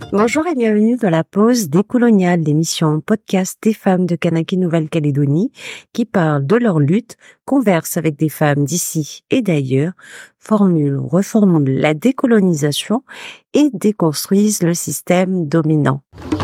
Bonjour et bienvenue dans la pause décoloniale, l'émission en podcast des femmes de Kanaki Nouvelle-Calédonie qui parlent de leur lutte, conversent avec des femmes d'ici et d'ailleurs, reformulent la décolonisation et déconstruisent le système dominant.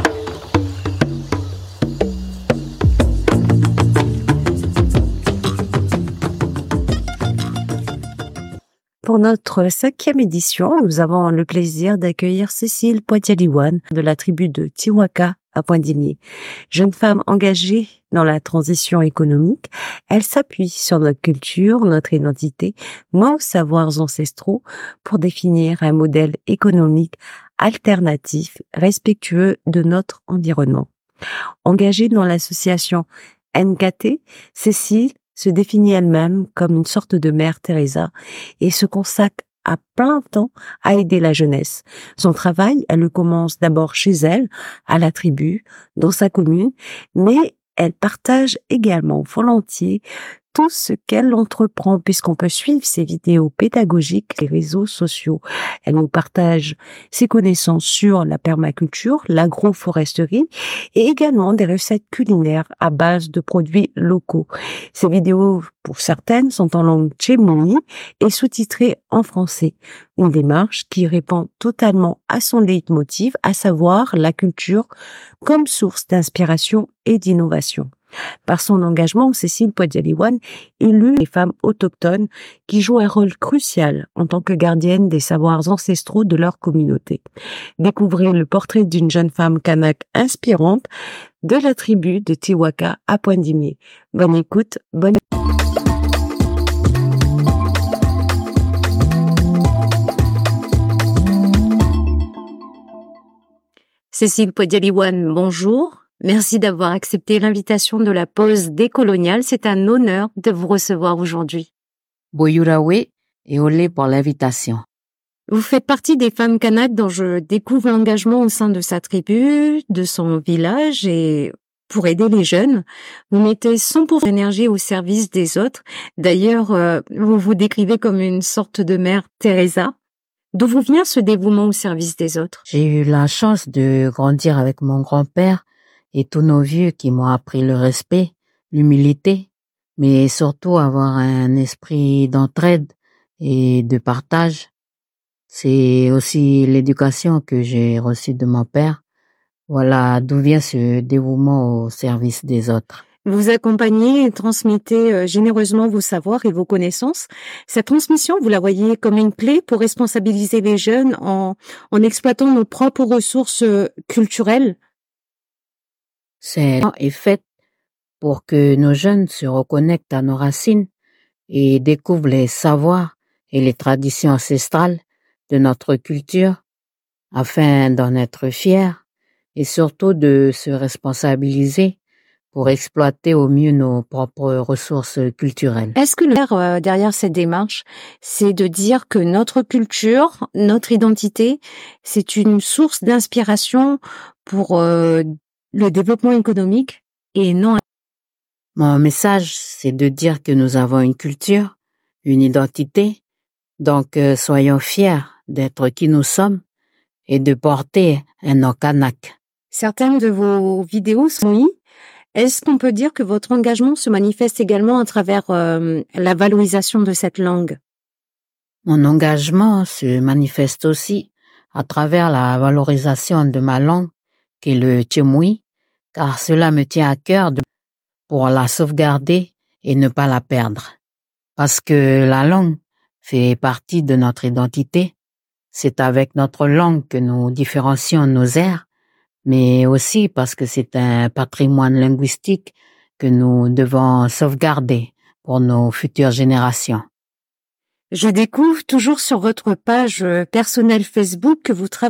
Pour notre 5e édition, nous avons le plaisir d'accueillir Cécile Poitialiwan de la tribu de Tiwaka à Poindimié. Jeune femme engagée dans la transition économique, elle s'appuie sur notre culture, notre identité, nos savoirs ancestraux pour définir un modèle économique alternatif, respectueux de notre environnement. Engagée dans l'association NKT, Cécile se définit elle-même comme une sorte de mère Teresa et se consacre à plein temps à aider la jeunesse. Son travail, elle le commence d'abord chez elle, à la tribu, dans sa commune, mais elle partage également volontiers tout ce qu'elle entreprend puisqu'on peut suivre ses vidéos pédagogiques sur les réseaux sociaux. Elle nous partage ses connaissances sur la permaculture, l'agroforesterie et également des recettes culinaires à base de produits locaux. Ces vidéos, pour certaines, sont en langue tchémouni et sous-titrées en français. Une démarche qui répond totalement à son leitmotiv, à savoir la culture comme source d'inspiration et d'innovation. Par son engagement, Cécile Poitialiwan illustre les femmes autochtones qui jouent un rôle crucial en tant que gardiennes des savoirs ancestraux de leur communauté. Découvrez le portrait d'une jeune femme kanak inspirante de la tribu de Tiwaka à Poindimié. Bonne écoute, bonne Cécile Poitialiwan, bonjour. Merci d'avoir accepté l'invitation de la pause décoloniale. C'est un honneur de vous recevoir aujourd'hui. Boyurawe et olé pour l'invitation. Vous faites partie des femmes kanak dont je découvre l'engagement au sein de sa tribu, de son village et pour aider les jeunes. Vous mettez 100% d'énergie au service des autres. D'ailleurs, vous vous décrivez comme une sorte de mère Teresa. D'où vous vient ce dévouement au service des autres? J'ai eu la chance de grandir avec mon grand-père et tous nos vieux qui m'ont appris le respect, l'humilité, mais surtout avoir un esprit d'entraide et de partage. C'est aussi l'éducation que j'ai reçue de mon père. Voilà d'où vient ce dévouement au service des autres. Vous accompagnez et transmettez généreusement vos savoirs et vos connaissances. Cette transmission, vous la voyez comme une clé pour responsabiliser les jeunes en exploitant nos propres ressources culturelles? C'est fait pour que nos jeunes se reconnectent à nos racines et découvrent les savoirs et les traditions ancestrales de notre culture afin d'en être fiers et surtout de se responsabiliser pour exploiter au mieux nos propres ressources culturelles. Est-ce que derrière cette démarche, c'est de dire que notre culture, notre identité, c'est une source d'inspiration pour le développement économique et non... Mon message, c'est de dire que nous avons une culture, une identité, donc soyons fiers d'être qui nous sommes et de porter un nom kanak. Certaines de vos vidéos sont mises. Est-ce qu'on peut dire que votre engagement se manifeste également à travers la valorisation de cette langue? Mon engagement se manifeste aussi à travers la valorisation de ma langue, qui est le tchémoui, car cela me tient à cœur pour la sauvegarder et ne pas la perdre. Parce que la langue fait partie de notre identité. C'est avec notre langue que nous différencions nos airs, mais aussi parce que c'est un patrimoine linguistique que nous devons sauvegarder pour nos futures générations. Je découvre toujours sur votre page personnelle Facebook que vous travaillez